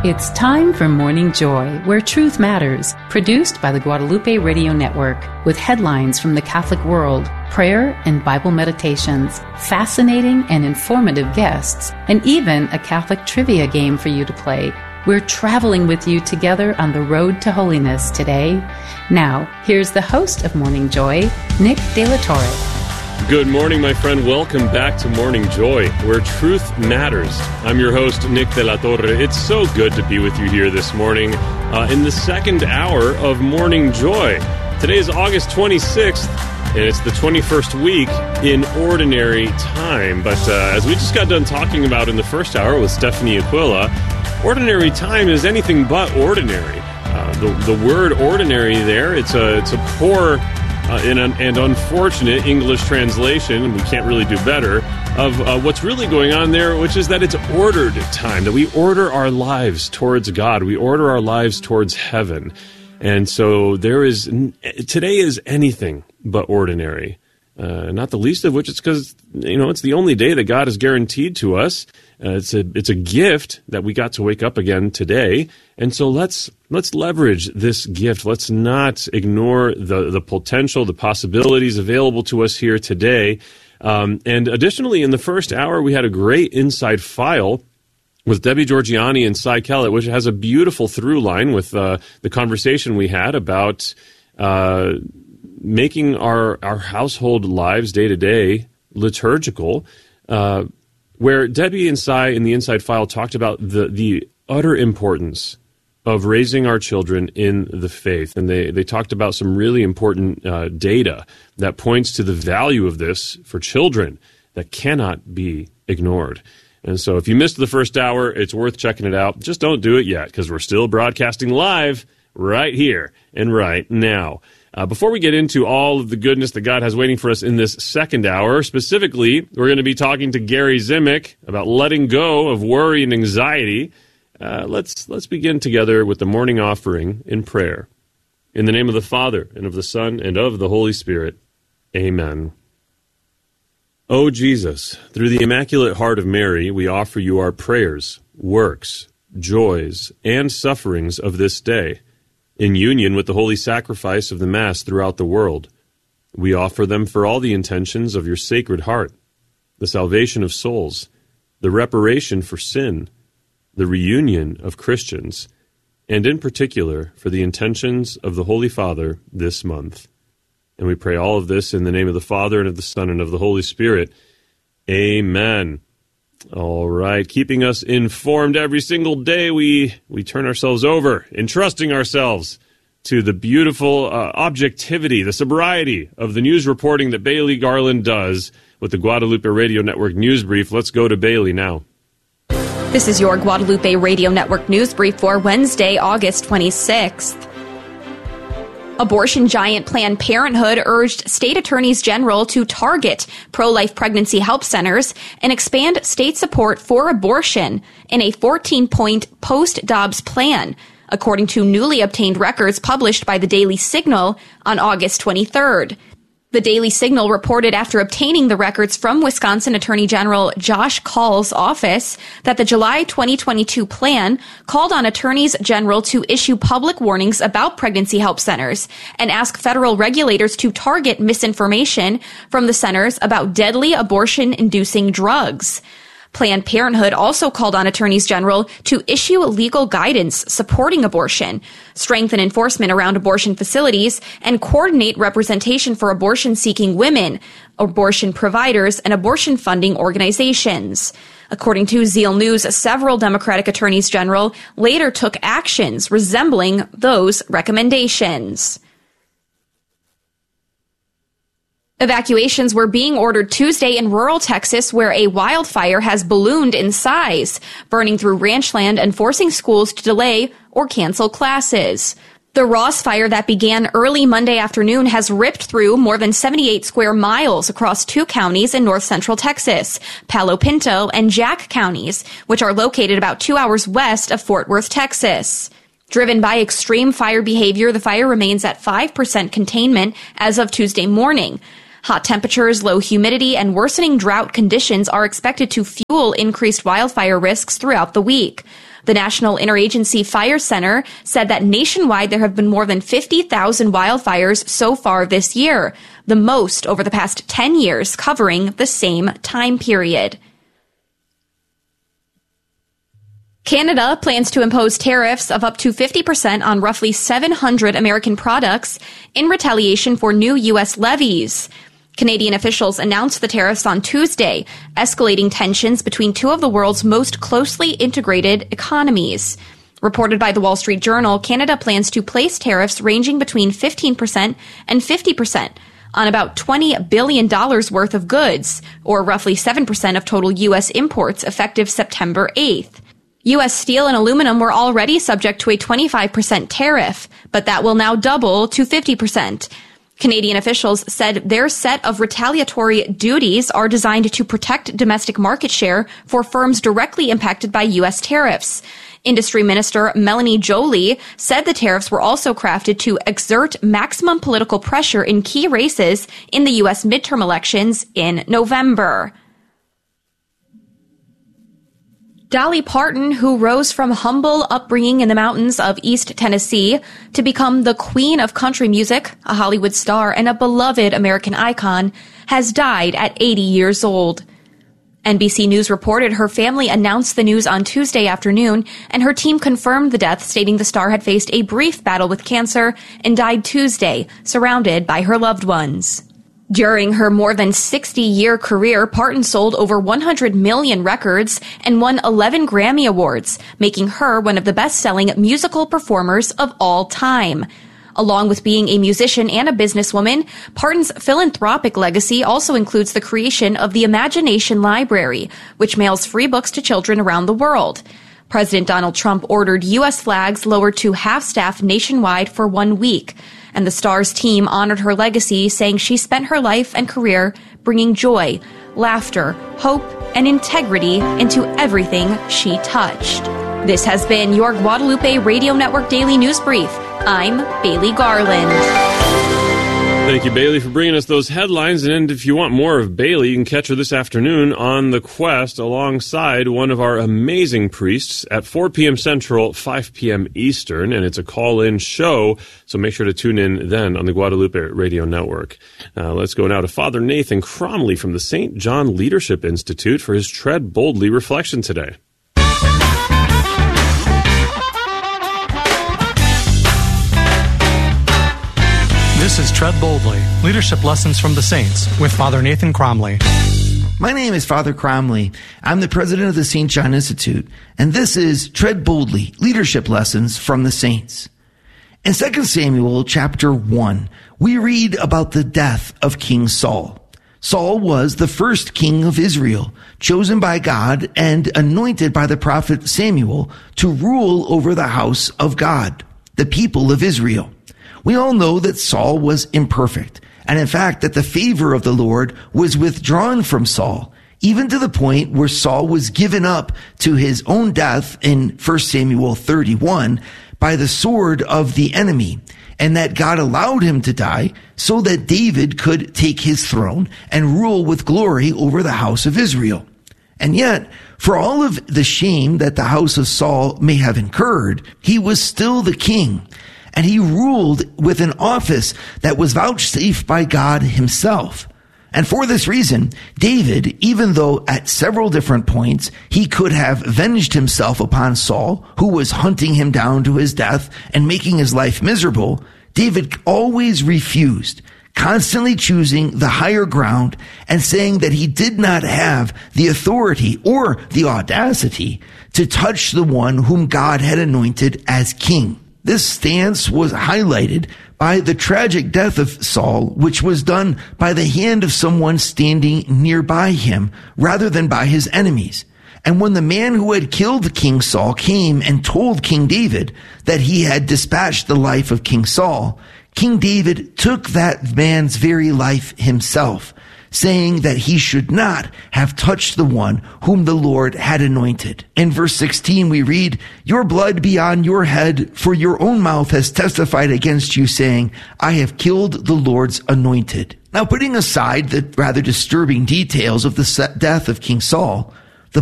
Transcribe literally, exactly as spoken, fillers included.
It's time for Morning Joy, where truth matters, produced by the Guadalupe Radio Network, with headlines from the Catholic world, prayer and Bible meditations, fascinating and informative guests, and even a Catholic trivia game for you to play. We're traveling with you together on the road to holiness today. Now, here's the host of Morning Joy, Nick De La Torre. Good morning, my friend. Welcome back to Morning Joy, where truth matters. I'm your host, Nick De La Torre. It's so good to be with you here this morning uh, in the second hour of Morning Joy. Today is August twenty-sixth, and it's the twenty-first week in Ordinary Time. But uh, as we just got done talking about in the first hour with Stephanie Aquila, Ordinary Time is anything but ordinary. Uh, the, the word ordinary there, it's a, it's a poor... Uh, in an, and unfortunate English translation, we can't really do better, of uh, what's really going on there, which is that it's ordered time, that we order our lives towards God. We order our lives towards heaven. And so there is, today is anything but ordinary. Uh, not the least of which it's because, you know, it's the only day that God has guaranteed to us. Uh, it's a it's a gift that we got to wake up again today. And so let's let's leverage this gift. Let's not ignore the, the potential, the possibilities available to us here today. Um, and additionally, in the first hour, we had a great inside file with Debbie Georgiani and Cy Kellett, which has a beautiful through line with uh, the conversation we had about uh making our, our household lives day-to-day liturgical, uh, where Debbie and Cy in the Inside File talked about the, the utter importance of raising our children in the faith. And they, they talked about some really important uh, data that points to the value of this for children that cannot be ignored. And so if you missed the first hour, it's worth checking it out. Just don't do it yet, because we're still broadcasting live right here and right now. Uh, before we get into all of the goodness that God has waiting for us in this second hour, specifically, we're going to be talking to Gary Zimek about letting go of worry and anxiety. Uh, let's let's begin together with the morning offering in prayer. In the name of the Father, and of the Son, and of the Holy Spirit. Amen. O Jesus, through the Immaculate Heart of Mary, we offer you our prayers, works, joys, and sufferings of this day. In union with the holy sacrifice of the Mass throughout the world, we offer them for all the intentions of your Sacred Heart, the salvation of souls, the reparation for sin, the reunion of Christians, and in particular for the intentions of the Holy Father this month. And we pray all of this in the name of the Father, and of the Son, and of the Holy Spirit. Amen. All right, keeping us informed every single day, we, we turn ourselves over, entrusting ourselves to the beautiful uh, objectivity, the sobriety of the news reporting that Bailey Garland does with the Guadalupe Radio Network News Brief. Let's go to Bailey now. This is your Guadalupe Radio Network News Brief for Wednesday, August twenty-sixth. Abortion giant Planned Parenthood urged state attorneys general to target pro-life pregnancy help centers and expand state support for abortion in a fourteen-point post-Dobbs plan, according to newly obtained records published by the Daily Signal on August twenty-third. The Daily Signal reported after obtaining the records from Wisconsin Attorney General Josh Kaul's office that the July twenty twenty-two plan called on attorneys general to issue public warnings about pregnancy help centers and ask federal regulators to target misinformation from the centers about deadly abortion-inducing drugs. Planned Parenthood also called on attorneys general to issue legal guidance supporting abortion, strengthen enforcement around abortion facilities, and coordinate representation for abortion-seeking women, abortion providers, and abortion funding organizations. According to Zeal News, several Democratic attorneys general later took actions resembling those recommendations. Evacuations were being ordered Tuesday in rural Texas, where a wildfire has ballooned in size, burning through ranch land and forcing schools to delay or cancel classes. The Ross fire that began early Monday afternoon has ripped through more than seventy-eight square miles across two counties in north central Texas, Palo Pinto and Jack counties, which are located about two hours west of Fort Worth, Texas. Driven by extreme fire behavior, the fire remains at five percent containment as of Tuesday morning. Hot temperatures, low humidity, and worsening drought conditions are expected to fuel increased wildfire risks throughout the week. The National Interagency Fire Center said that nationwide there have been more than fifty thousand wildfires so far this year, the most over the past ten years, covering the same time period. Canada plans to impose tariffs of up to fifty percent on roughly seven hundred American products in retaliation for new U S levies. Canadian officials announced the tariffs on Tuesday, escalating tensions between two of the world's most closely integrated economies. Reported by the Wall Street Journal, Canada plans to place tariffs ranging between fifteen percent and fifty percent on about twenty billion dollars worth of goods, or roughly seven percent of total U S imports, effective September eighth. U S steel and aluminum were already subject to a twenty-five percent tariff, but that will now double to fifty percent. Canadian officials said their set of retaliatory duties are designed to protect domestic market share for firms directly impacted by U S tariffs. Industry Minister Melanie Joly said the tariffs were also crafted to exert maximum political pressure in key races in the U S midterm elections in November. Dolly Parton, who rose from humble upbringing in the mountains of East Tennessee to become the queen of country music, a Hollywood star, and a beloved American icon, has died at eighty years old. N B C News reported her family announced the news on Tuesday afternoon, and her team confirmed the death, stating the star had faced a brief battle with cancer and died Tuesday, surrounded by her loved ones. During her more than sixty-year career, Parton sold over one hundred million records and won eleven Grammy Awards, making her one of the best-selling musical performers of all time. Along with being a musician and a businesswoman, Parton's philanthropic legacy also includes the creation of the Imagination Library, which mails free books to children around the world. President Donald Trump ordered U S flags lowered to half-staff nationwide for one week, and the star's team honored her legacy, saying she spent her life and career bringing joy, laughter, hope, and integrity into everything she touched. This has been your Guadalupe Radio Network Daily News Brief. I'm Bailey Garland. Thank you, Bailey, for bringing us those headlines. And if you want more of Bailey, you can catch her this afternoon on The Quest alongside one of our amazing priests at four p.m. Central, five p.m. Eastern. And it's a call-in show, so make sure to tune in then on the Guadalupe Radio Network. Uh, let's go now to Father Nathan Cromly from the Saint John Leadership Institute for his Tread Boldly reflection today. This is Tread Boldly, Leadership Lessons from the Saints, with Father Nathan Cromly. My name is Father Cromly. I'm the president of the Saint John Institute, and this is Tread Boldly, Leadership Lessons from the Saints. In Second Samuel chapter one, we read about the death of King Saul. Saul was the first king of Israel, chosen by God and anointed by the prophet Samuel to rule over the house of God, the people of Israel. We all know that Saul was imperfect, and in fact that the favor of the Lord was withdrawn from Saul, even to the point where Saul was given up to his own death in First Samuel thirty-one by the sword of the enemy, and that God allowed him to die so that David could take his throne and rule with glory over the house of Israel. And yet, for all of the shame that the house of Saul may have incurred, he was still the king. And he ruled with an office that was vouchsafed by God himself. And for this reason, David, even though at several different points he could have avenged himself upon Saul, who was hunting him down to his death and making his life miserable, David always refused, constantly choosing the higher ground and saying that he did not have the authority or the audacity to touch the one whom God had anointed as king. This stance was highlighted by the tragic death of Saul, which was done by the hand of someone standing nearby him rather than by his enemies. And when the man who had killed King Saul came and told King David that he had dispatched the life of King Saul, King David took that man's very life himself, saying that he should not have touched the one whom the Lord had anointed. In verse sixteen, we read, "Your blood be on your head, for your own mouth has testified against you, saying, I have killed the Lord's anointed." Now, putting aside the rather disturbing details of the death of King Saul,